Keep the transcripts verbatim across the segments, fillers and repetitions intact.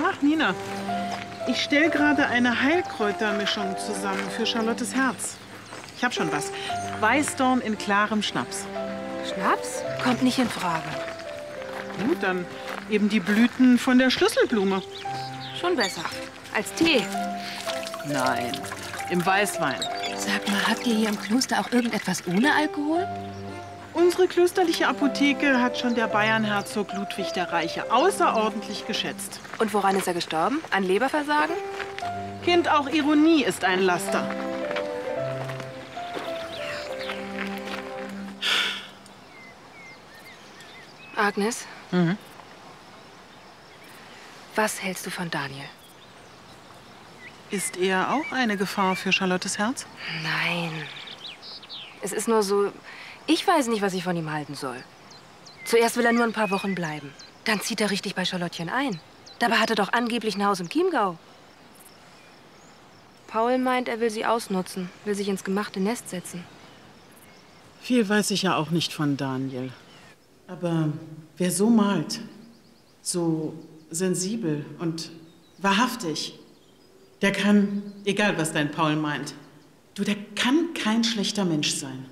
Ach, Nina. Ich stelle gerade eine Heilkräutermischung zusammen für Charlottes Herz. Ich habe schon was. Weißdorn in klarem Schnaps. Schnaps? Kommt nicht in Frage. Gut, dann eben die Blüten von der Schlüsselblume. Schon besser. Als Tee. Nein, im Weißwein. Sag mal, habt ihr hier im Kloster auch irgendetwas ohne Alkohol? Unsere klösterliche Apotheke hat schon der Bayernherzog Ludwig der Reiche außerordentlich geschätzt. Und woran ist er gestorben? An Leberversagen? Kind, auch Ironie ist ein Laster. Agnes? Mhm. Was hältst du von Daniel? Ist er auch eine Gefahr für Charlottes Herz? Nein. Es ist nur so, ich weiß nicht, was ich von ihm halten soll. Zuerst will er nur ein paar Wochen bleiben. Dann zieht er richtig bei Charlottchen ein. Dabei hat er doch angeblich ein Haus im Chiemgau. Paul meint, er will sie ausnutzen, will sich ins gemachte Nest setzen. Viel weiß ich ja auch nicht von Daniel. Aber wer so malt, so sensibel und wahrhaftig, der kann, egal was dein Paul meint, du, der kann kein schlechter Mensch sein.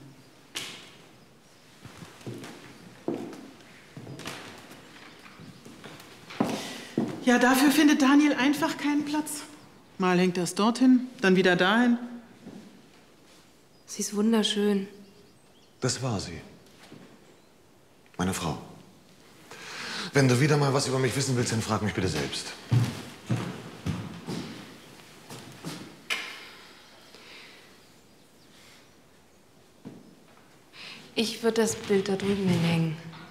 Ja, dafür findet Daniel einfach keinen Platz. Mal hängt er es dorthin, dann wieder dahin. Sie ist wunderschön. Das war sie. Meine Frau. Wenn du wieder mal was über mich wissen willst, dann frag mich bitte selbst. Ich würde das Bild da drüben hinhängen.